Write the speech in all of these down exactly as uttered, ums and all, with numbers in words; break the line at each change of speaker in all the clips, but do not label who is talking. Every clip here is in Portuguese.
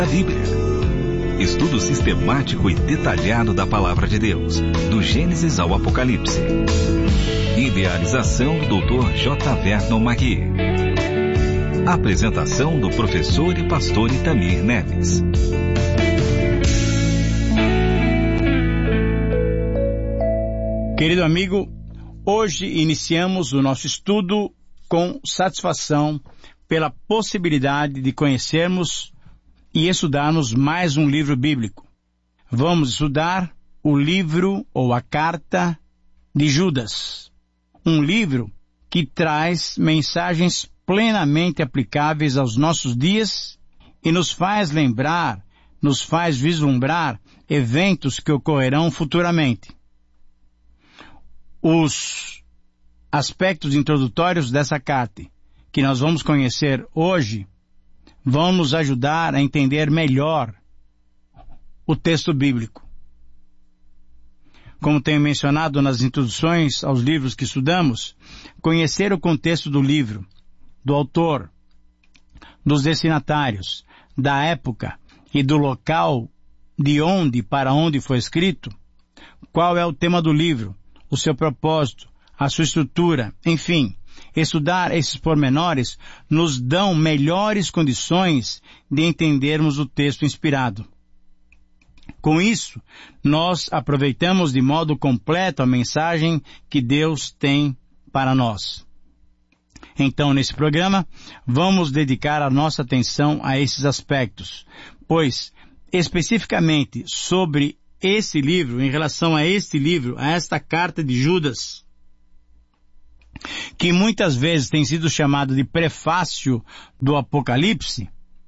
da Bíblia. Estudo sistemático e detalhado da Palavra de Deus, do Gênesis ao Apocalipse. Idealização do doutor J. Vernon Magui. Apresentação do professor e pastor Itamir Neves.
Querido amigo, hoje iniciamos o nosso estudo com satisfação pela possibilidade de conhecermos e estudarmos mais um livro bíblico. Vamos estudar o livro ou a carta de Judas. Um livro que traz mensagens plenamente aplicáveis aos nossos dias e nos faz lembrar, nos faz vislumbrar eventos que ocorrerão futuramente. Os aspectos introdutórios dessa carta, que nós vamos conhecer hoje, vão nos ajudar a entender melhor o texto bíblico. Como tenho mencionado nas introduções aos livros que estudamos, conhecer o contexto do livro, do autor, dos destinatários, da época e do local de onde para onde foi escrito, qual é o tema do livro, o seu propósito, a sua estrutura, enfim, estudar esses pormenores nos dão melhores condições de entendermos o texto inspirado. Com isso, nós aproveitamos de modo completo a mensagem que Deus tem para nós. Então, nesse programa, vamos dedicar a nossa atenção a esses aspectos, pois, especificamente sobre esse livro, em relação a este livro, a esta carta de Judas, que muitas vezes tem sido chamado de prefácio do Apocalipse,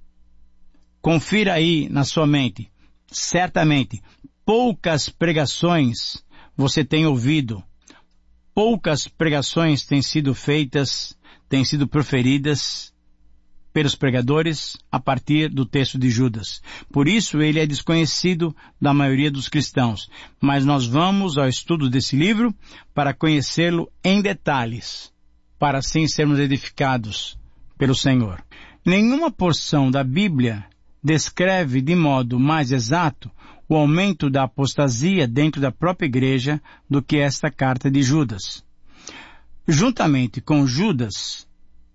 confira aí na sua mente. Certamente, poucas pregações você tem ouvido, poucas pregações têm sido feitas, têm sido proferidas pelos pregadores a partir do texto de Judas. Por isso ele é desconhecido da maioria dos cristãos. Mas nós vamos ao estudo desse livro para conhecê-lo em detalhes, para assim sermos edificados pelo Senhor. Nenhuma porção da Bíblia descreve de modo mais exato o aumento da apostasia dentro da própria igreja do que esta carta de Judas. Juntamente com Judas,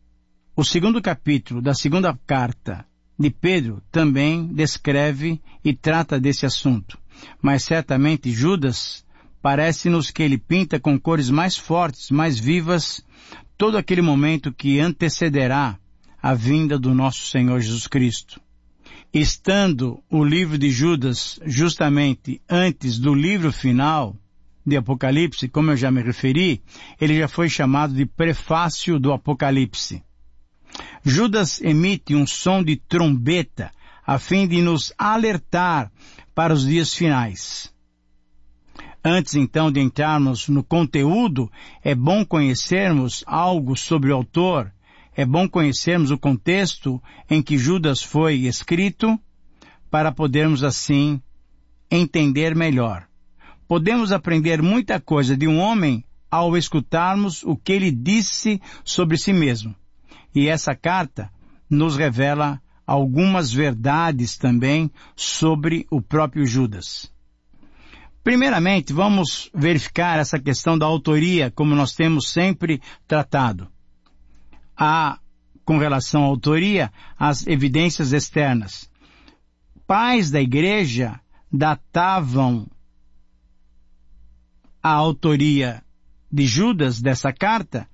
o segundo capítulo da segunda carta de Pedro também descreve e trata desse assunto. Mas certamente Judas parece-nos que ele pinta com cores mais fortes, mais vivas, todo aquele momento que antecederá a vinda do nosso Senhor Jesus Cristo. Estando o livro de Judas justamente antes do livro final de Apocalipse, como eu já me referi, ele já foi chamado de prefácio do Apocalipse. Judas emite um som de trombeta a fim de nos alertar para os dias finais. Antes então de entrarmos no conteúdo, é bom conhecermos algo sobre o autor, é bom conhecermos o contexto em que Judas foi escrito, para podermos assim entender melhor. Podemos aprender muita coisa de um homem ao escutarmos o que ele disse sobre si mesmo. E essa carta nos revela algumas verdades também sobre o próprio Judas. Primeiramente, vamos verificar essa questão da autoria, como nós temos sempre tratado. Há, com relação à autoria, as evidências externas. Pais da igreja datavam a autoria de Judas dessa carta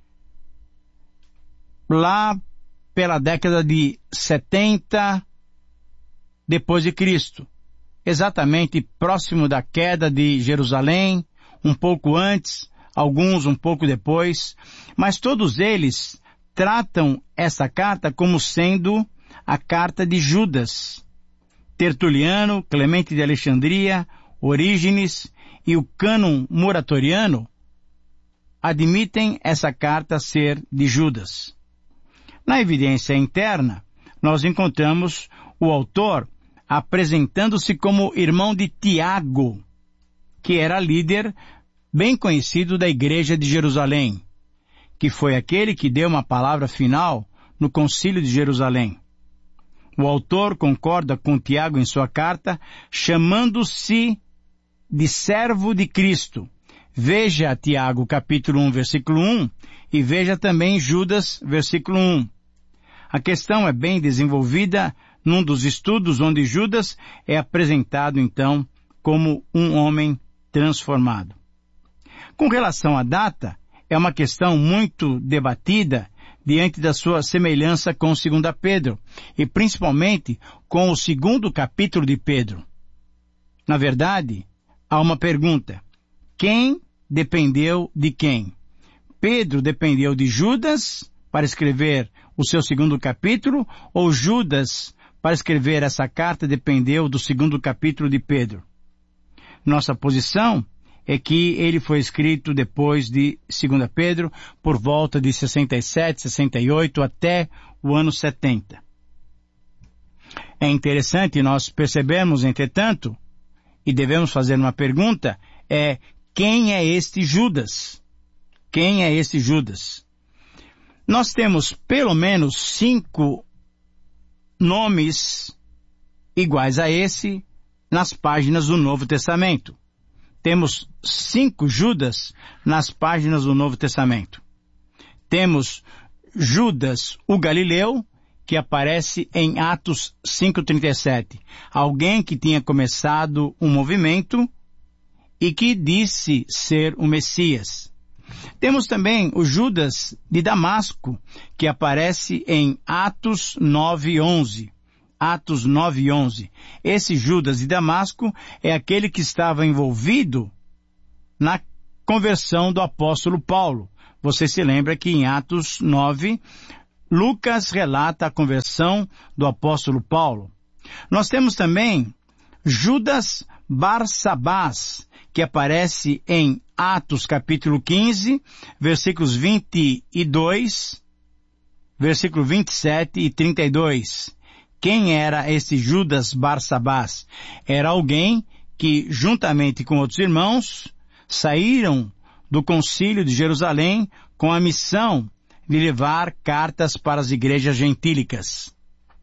lá pela década de setenta depois de Cristo, exatamente próximo da queda de Jerusalém, um pouco antes, alguns um pouco depois, mas todos eles tratam essa carta como sendo a carta de Judas. Tertuliano, Clemente de Alexandria, Orígenes e o cânon muratoriano admitem essa carta ser de Judas. Na evidência interna, nós encontramos o autor apresentando-se como irmão de Tiago, que era líder bem conhecido da igreja de Jerusalém, que foi aquele que deu uma palavra final no concílio de Jerusalém. O autor concorda com Tiago em sua carta, chamando-se de servo de Cristo. Veja Tiago capítulo um, versículo um, e veja também Judas, versículo um. A questão é bem desenvolvida num dos estudos onde Judas é apresentado, então, como um homem transformado. Com relação à data, é uma questão muito debatida diante da sua semelhança com Segunda Pedro, e principalmente com o segundo capítulo de Pedro. Na verdade, há uma pergunta: quem dependeu de quem? Pedro dependeu de Judas para escrever o seu segundo capítulo, ou Judas, para escrever essa carta, dependeu do segundo capítulo de Pedro? Nossa posição é que ele foi escrito depois de Segunda Pedro, por volta de sessenta e sete, sessenta e oito, até o ano setenta. É interessante nós percebermos, entretanto, e devemos fazer uma pergunta, é: quem é este Judas? Quem é este Judas? Nós temos pelo menos cinco nomes iguais a esse nas páginas do Novo Testamento. Temos cinco Judas nas páginas do Novo Testamento. Temos Judas o Galileu, que aparece em Atos cinco, trinta e sete. Alguém que tinha começado um movimento e que disse ser o Messias. Temos também o Judas de Damasco, que aparece em Atos nove, onze. Atos nove, onze. Esse Judas de Damasco é aquele que estava envolvido na conversão do apóstolo Paulo. Você se lembra que em Atos nove, Lucas relata a conversão do apóstolo Paulo. Nós temos também Judas Barsabás, que aparece em Atos capítulo quinze, versículos vinte e dois, versículo vinte e sete e trinta e dois. Quem era esse Judas Barsabás? Era alguém que, juntamente com outros irmãos, saíram do concílio de Jerusalém com a missão de levar cartas para as igrejas gentílicas.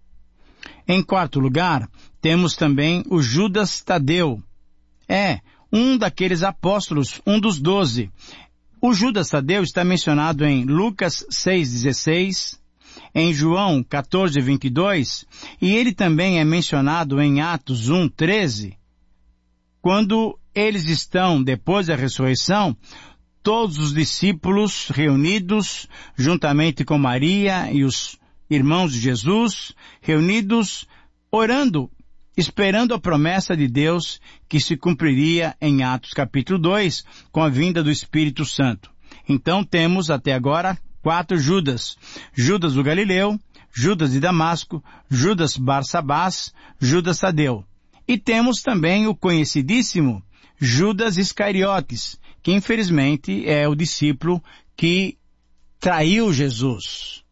Em quarto lugar, temos também o Judas Tadeu. É um daqueles apóstolos, um dos doze. O Judas Tadeu está mencionado em Lucas seis, dezesseis, em João quatorze, vinte e dois, e ele também é mencionado em Atos um, treze, quando eles estão, depois da ressurreição, todos os discípulos reunidos, juntamente com Maria e os irmãos de Jesus, reunidos, orando, esperando a promessa de Deus que se cumpriria em Atos capítulo dois, com a vinda do Espírito Santo. Então temos até agora quatro Judas: Judas o Galileu, Judas de Damasco, Judas Barsabás, Judas Tadeu. E temos também o conhecidíssimo Judas Iscariotes, que infelizmente é o discípulo que traiu Jesus.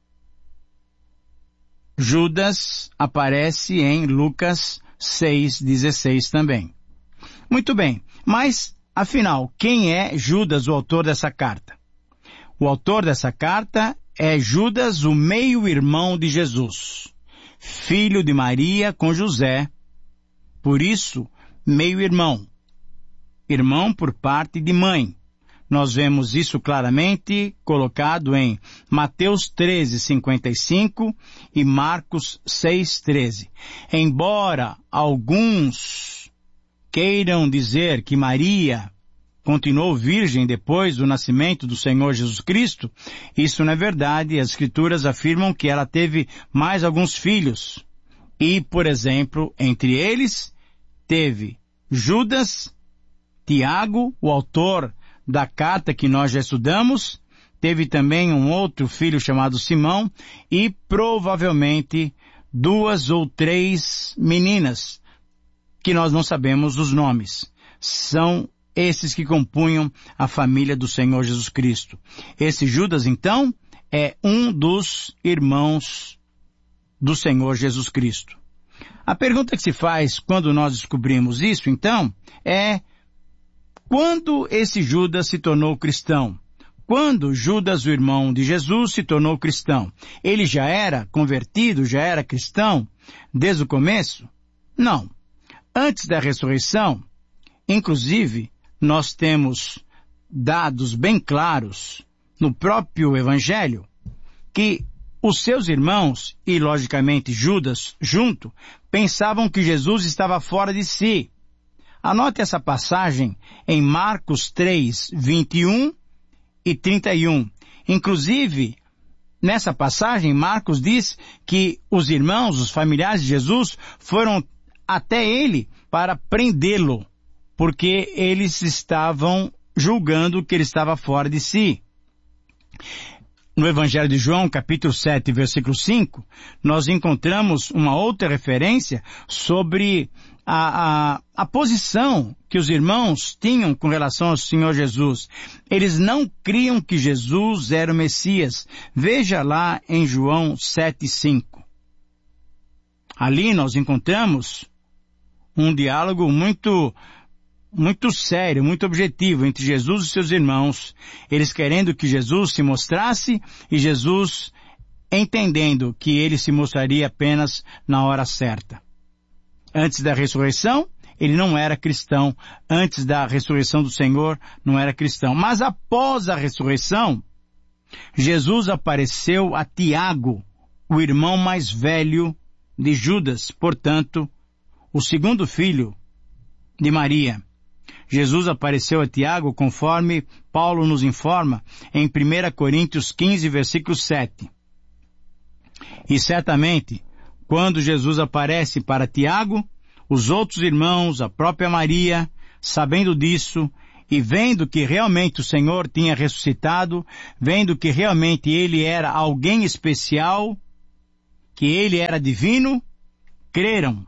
Judas aparece em Lucas seis, dezesseis também. Muito bem, mas afinal, quem é Judas, o autor dessa carta? O autor dessa carta é Judas, o meio-irmão de Jesus, filho de Maria com José, por isso, meio-irmão. Irmão por parte de mãe. Nós vemos isso claramente colocado em Mateus treze, cinquenta e cinco e Marcos seis, treze. Embora alguns queiram dizer que Maria continuou virgem depois do nascimento do Senhor Jesus Cristo, isso não é verdade. As Escrituras afirmam que ela teve mais alguns filhos. E, por exemplo, entre eles, teve Judas, Tiago, o autor da carta que nós já estudamos, teve também um outro filho chamado Simão e provavelmente duas ou três meninas, que nós não sabemos os nomes. São esses que compunham a família do Senhor Jesus Cristo. Esse Judas, então, é um dos irmãos do Senhor Jesus Cristo. A pergunta que se faz quando nós descobrimos isso, então, é: quando esse Judas se tornou cristão? quando Judas, o irmão de Jesus, se tornou cristão? Ele já era convertido, já era cristão desde o começo? Não. Antes da ressurreição, inclusive, nós temos dados bem claros no próprio Evangelho que os seus irmãos, e logicamente Judas junto, pensavam que Jesus estava fora de si. Anote essa passagem em Marcos três, vinte e um e trinta e um. Inclusive, nessa passagem, Marcos diz que os irmãos, os familiares de Jesus, foram até ele para prendê-lo, porque eles estavam julgando que ele estava fora de si. No Evangelho de João, capítulo sete, versículo cinco, nós encontramos uma outra referência sobre a, a, a posição que os irmãos tinham com relação ao Senhor Jesus. Eles não criam que Jesus era o Messias. Veja lá em João sete, cinco. Ali nós encontramos um diálogo muito muito sério, muito objetivo entre Jesus e seus irmãos, eles querendo que Jesus se mostrasse e Jesus entendendo que ele se mostraria apenas na hora certa. Antes da ressurreição, ele não era cristão. Antes da ressurreição do Senhor, não era cristão. Mas após a ressurreição, Jesus apareceu a Tiago, o irmão mais velho de Judas, portanto, o segundo filho de Maria. Jesus apareceu a Tiago, conforme Paulo nos informa em primeira Coríntios quinze, versículo sete. E certamente, quando Jesus aparece para Tiago, os outros irmãos, a própria Maria, sabendo disso e vendo que realmente o Senhor tinha ressuscitado, vendo que realmente ele era alguém especial, que ele era divino, creram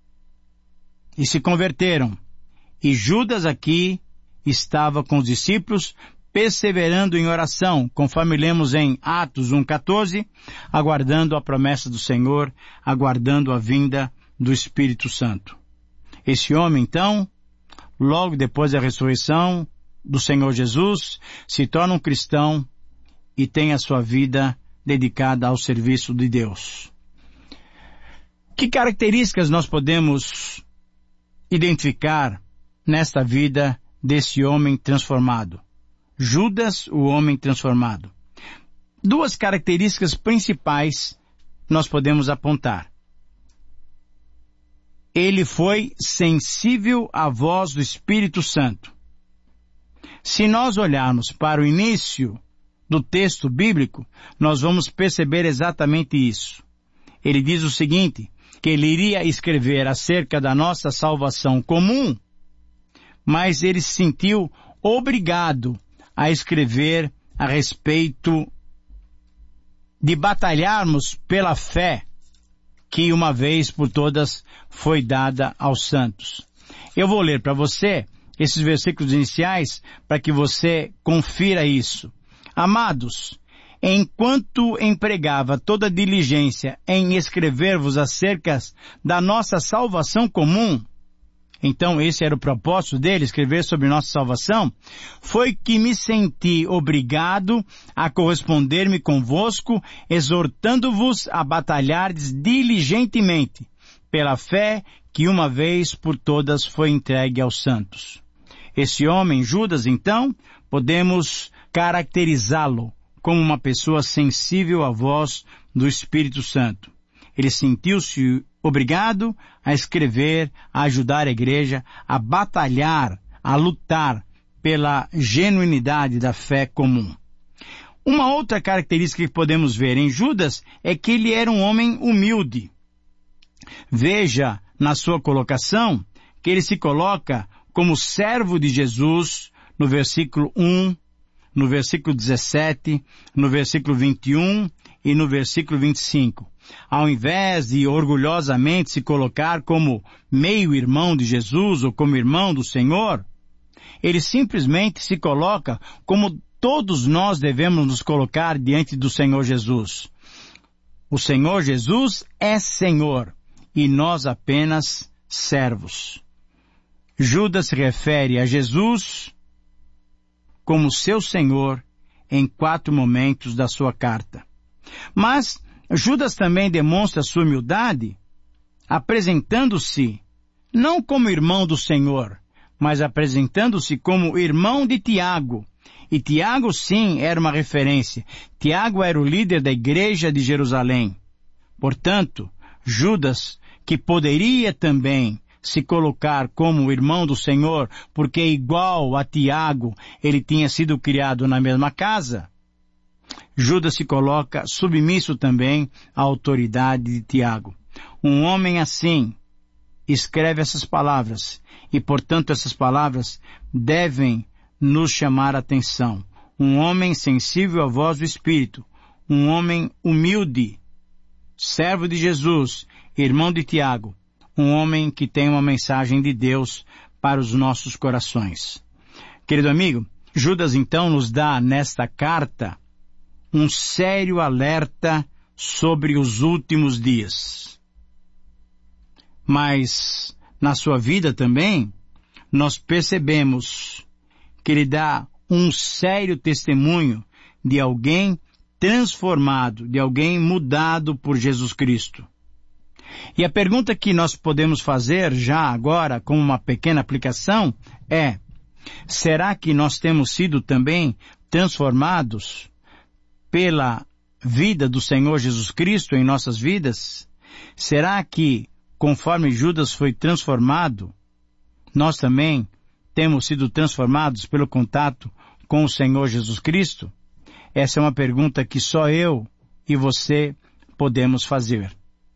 e se converteram. E Judas aqui estava com os discípulos, perseverando em oração, conforme lemos em Atos um, quatorze, aguardando a promessa do Senhor, aguardando a vinda do Espírito Santo. Esse homem, então, logo depois da ressurreição do Senhor Jesus, se torna um cristão e tem a sua vida dedicada ao serviço de Deus. Que características nós podemos identificar nesta vida desse homem transformado? Judas, o homem transformado. Duas características principais nós podemos apontar. Ele foi sensível à voz do Espírito Santo. Se nós olharmos para o início do texto bíblico, nós vamos perceber exatamente isso. Ele diz o seguinte, que ele iria escrever acerca da nossa salvação comum, mas ele se sentiu obrigado a escrever a respeito de batalharmos pela fé que uma vez por todas foi dada aos santos. Eu vou ler para você esses versículos iniciais para que você confira isso. Amados, enquanto empregava toda diligência em escrever-vos acerca da nossa salvação comum, então esse era o propósito dele, escrever sobre nossa salvação, foi que me senti obrigado a corresponder-me convosco, exortando-vos a batalhardes diligentemente, pela fé que uma vez por todas foi entregue aos santos. Esse homem, Judas, então, podemos caracterizá-lo como uma pessoa sensível à voz do Espírito Santo. Ele sentiu-se obrigado a escrever, a ajudar a igreja, a batalhar, a lutar pela genuinidade da fé comum. Uma outra característica que podemos ver em Judas é que ele era um homem humilde. Veja na sua colocação que ele se coloca como servo de Jesus no versículo um, no versículo dezessete, no versículo vinte e um e no versículo vinte e cinco. Ao invés de orgulhosamente se colocar como meio-irmão de Jesus ou como irmão do Senhor, ele simplesmente se coloca como todos nós devemos nos colocar diante do Senhor Jesus. O Senhor Jesus é Senhor e nós apenas servos. Judas se refere a Jesus como seu Senhor em quatro momentos da sua carta. Mas Judas também demonstra sua humildade, apresentando-se não como irmão do Senhor, mas apresentando-se como irmão de Tiago. E Tiago, sim, era uma referência. Tiago era o líder da igreja de Jerusalém. Portanto, Judas, que poderia também se colocar como irmão do Senhor, porque igual a Tiago, ele tinha sido criado na mesma casa, Judas se coloca submisso também à autoridade de Tiago. Um homem assim escreve essas palavras, e portanto essas palavras devem nos chamar a atenção. Um homem sensível à voz do Espírito, um homem humilde, servo de Jesus, irmão de Tiago, um homem que tem uma mensagem de Deus para os nossos corações. Querido amigo, Judas então nos dá nesta carta um sério alerta sobre os últimos dias. Mas na sua vida também, nós percebemos que ele dá um sério testemunho de alguém transformado, de alguém mudado por Jesus Cristo. E a pergunta que nós podemos fazer já agora, como uma pequena aplicação, é: será que nós temos sido também transformados pela vida do Senhor Jesus Cristo em nossas vidas? Será que, conforme Judas foi transformado, nós também temos sido transformados pelo contato com o Senhor Jesus Cristo? Essa é uma pergunta que só eu e você podemos fazer.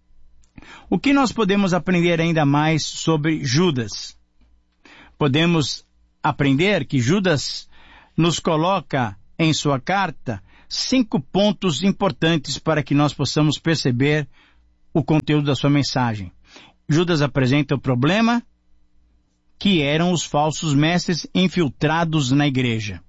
O que nós podemos aprender ainda mais sobre Judas? Podemos aprender que Judas nos coloca em sua carta cinco pontos importantes para que nós possamos perceber o conteúdo da sua mensagem. Judas apresenta o problema, que eram os falsos mestres infiltrados na igreja.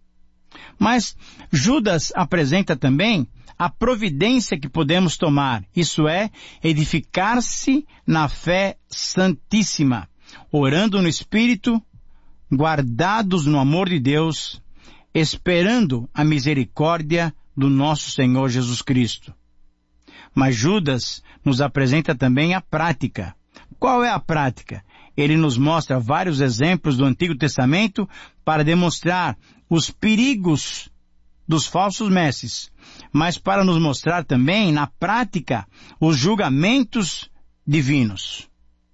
Mas Judas apresenta também a providência que podemos tomar, isso é, edificar-se na fé santíssima, orando no Espírito, guardados no amor de Deus, esperando a misericórdia do nosso Senhor Jesus Cristo. Mas Judas nos apresenta também a prática. Qual é a prática? Ele nos mostra vários exemplos do Antigo Testamento para demonstrar os perigos dos falsos mestres, mas para nos mostrar também, na prática, os julgamentos divinos.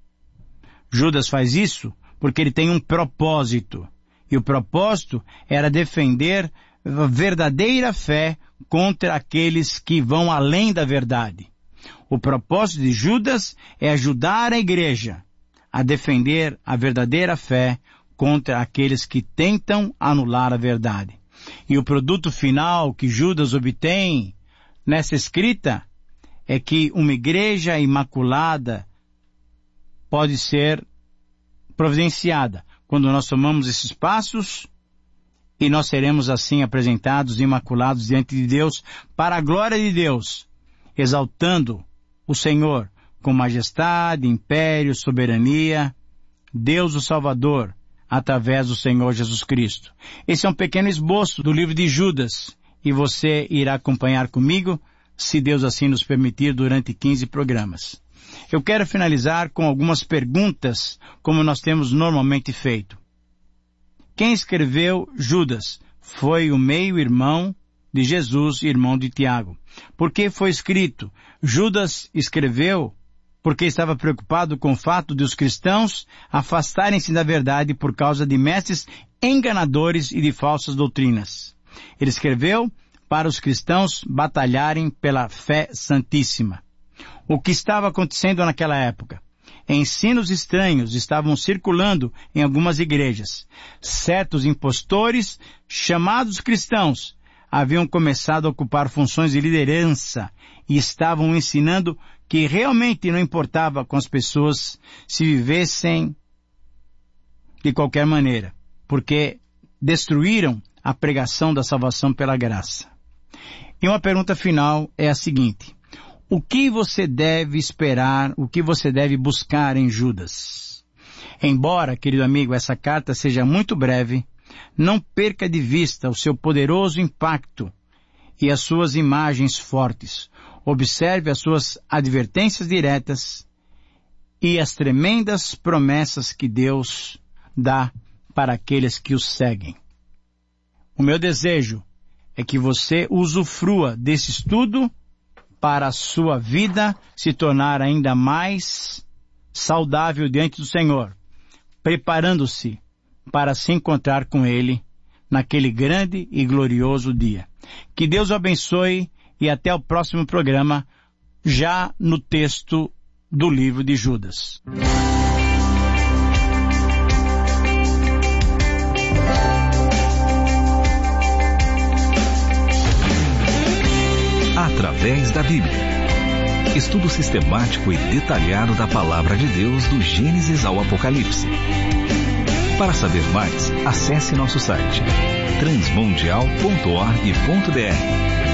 Judas faz isso porque ele tem um propósito, e o propósito era defender a verdadeira fé contra aqueles que vão além da verdade. O propósito de Judas é ajudar a igreja a defender a verdadeira fé contra aqueles que tentam anular a verdade. E o produto final que Judas obtém nessa escrita é que uma igreja imaculada pode ser providenciada quando nós tomamos esses passos, e nós seremos assim apresentados imaculados diante de Deus para a glória de Deus, exaltando o Senhor com majestade, império, soberania, Deus o Salvador, através do Senhor Jesus Cristo. Esse é um pequeno esboço do livro de Judas, e você irá acompanhar comigo, se Deus assim nos permitir, durante quinze programas. Eu quero finalizar com algumas perguntas, como nós temos normalmente feito. Quem escreveu Judas? Foi o meio-irmão de Jesus, irmão de Tiago. Por que foi escrito? Judas escreveu porque estava preocupado com o fato de os cristãos afastarem-se da verdade por causa de mestres enganadores e de falsas doutrinas. Ele escreveu para os cristãos batalharem pela fé santíssima. O que estava acontecendo naquela época? Ensinos estranhos estavam circulando em algumas igrejas. Certos impostores, chamados cristãos, haviam começado a ocupar funções de liderança e estavam ensinando que realmente não importava com as pessoas se vivessem de qualquer maneira, porque destruíram a pregação da salvação pela graça. E uma pergunta final é a seguinte: o que você deve esperar, o que você deve buscar em Judas? Embora, querido amigo, essa carta seja muito breve, Não perca de vista o seu poderoso impacto e as suas imagens fortes. Observe as suas advertências diretas e as tremendas promessas que Deus dá para aqueles que o seguem. O meu desejo é que você usufrua desse estudo para a sua vida se tornar ainda mais saudável diante do Senhor, preparando-se para se encontrar com Ele naquele grande e glorioso dia. Que Deus o abençoe e até o próximo programa, já no texto do livro de Judas.
Através da Bíblia. Estudo sistemático e detalhado da Palavra de Deus do Gênesis ao Apocalipse. Para saber mais, acesse nosso site transmundial ponto org ponto br.